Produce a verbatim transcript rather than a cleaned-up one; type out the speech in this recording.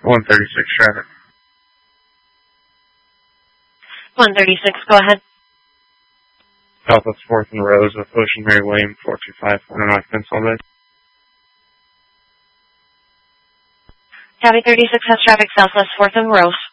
one thirty-six traffic. one thirty-six, go ahead. Southwest fourth and Rose with Ocean Mary William, four two five, one occupants all day. Copy thirty-six has traffic Southwest fourth and Rose.